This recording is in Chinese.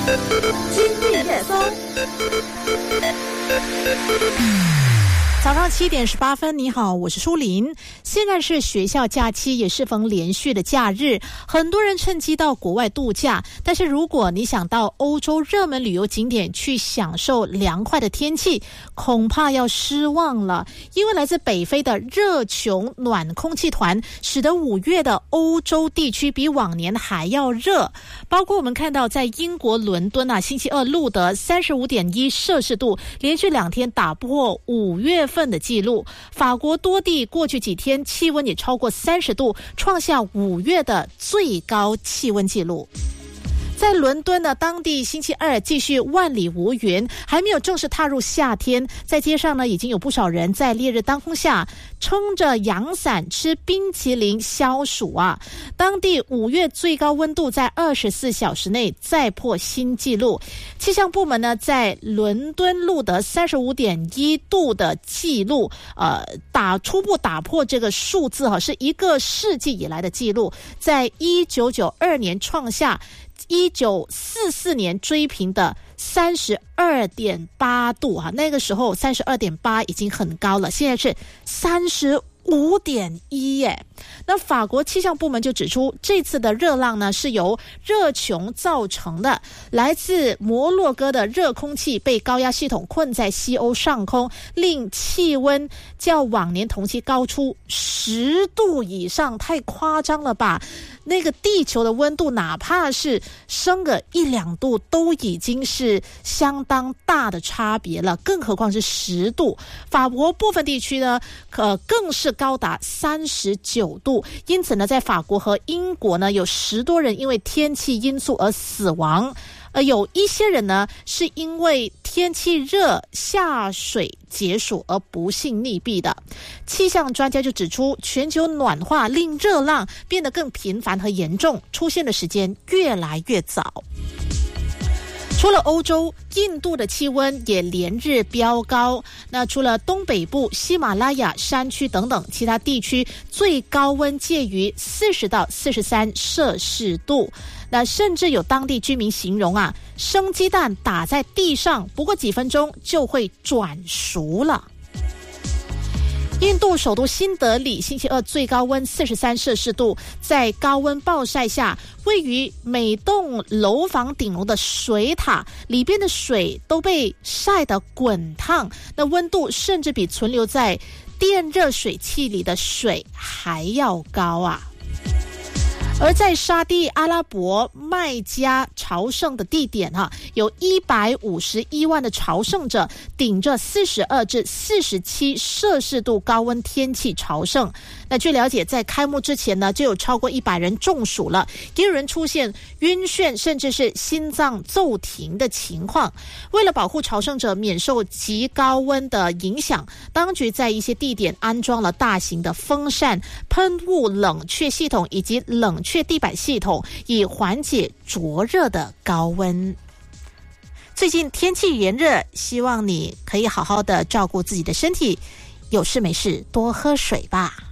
今日热搜。 早上7点18分，你好，我是舒琳。现在是学校假期，也适逢连续的假日，很多人趁机到国外度假。但是如果你想到欧洲热门旅游景点去享受凉快的天气，恐怕要失望了。因为来自北非的热穹暖空气团，使得5月的欧洲地区比往年还要热。包括我们看到在英国伦敦星期二录得 35.1 摄氏度，连续2天打破5月份的记录。法国多地过去几天气温也超过30度，创下5月的最高气温记录。在伦敦呢，当地星期二继续万里无云，还没有正式踏入夏天。在街上呢，已经有不少人在烈日当空下撑着阳伞吃冰淇淋消暑啊。当地5月最高温度在24小时内再破新纪录。气象部门呢，在伦敦录得 35.1 度的记录，初步打破这个数字是一个世纪以来的记录，在1992年创下1944年追平的 32.8 度那个时候 32.8 已经很高了，现在是35.1耶。那法国气象部门就指出，这次的热浪呢是由热穹造成的，来自摩洛哥的热空气被高压系统困在西欧上空，令气温较往年同期高出10度以上，太夸张了吧。那个地球的温度哪怕是升个1-2度都已经是相当大的差别了，更何况是10度。法国部分地区呢更是高达39度，因此呢在法国和英国呢有10多人因为天气因素而死亡，有一些人呢是因为天气热下水解暑而不幸溺毙的。气象专家就指出，全球暖化令热浪变得更频繁和严重，出现的时间越来越早。除了欧洲，印度的气温也连日飙高。那除了东北部、喜马拉雅山区等等其他地区，最高温介于40到43摄氏度。那甚至有当地居民形容生鸡蛋打在地上，不过几分钟就会转熟了。印度首都新德里星期二最高温43摄氏度，在高温暴晒下，位于每栋楼房顶楼的水塔里边的水都被晒得滚烫，那温度甚至比存留在电热水器里的水还要高啊。而在沙地阿拉伯麦加朝圣的地点有151万的朝圣者顶着42至47摄氏度高温天气朝圣。那据了解，在开幕之前呢，就有超过100人中暑了，也有人出现晕眩甚至是心脏骤停的情况。为了保护朝圣者免受极高温的影响，当局在一些地点安装了大型的风扇、喷雾冷却系统以及冷却地板系统，以缓解灼热的高温。最近天气炎热，希望你可以好好的照顾自己的身体，有事没事多喝水吧。